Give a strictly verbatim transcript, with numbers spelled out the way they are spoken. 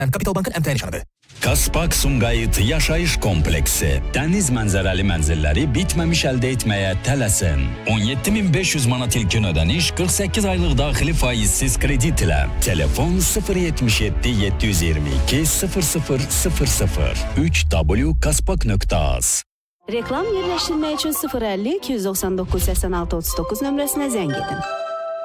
Kapital Bankın əmtəyi nişanıdır. Kaspak Sumqayıt Yaşayış Kompleksi. Dəniz mənzərəli mənzilləri bitməmiş əldə etməyə tələsin. on yeddi min beş yüz manat ilkin ödəniş, qırx səkkiz aylıq daxili faizsiz kredit ilə. Telefon sıfır yetmiş yeddi yeddi yüz iyirmi iki sıfır sıfır sıfır sıfır üç w kaspak nöqtə az. Reklam yerləşdirmək üçün sıfır əlli iki yüz doxsan doqquz səksən altı otuz doqquz nömrəsinə zəng edin.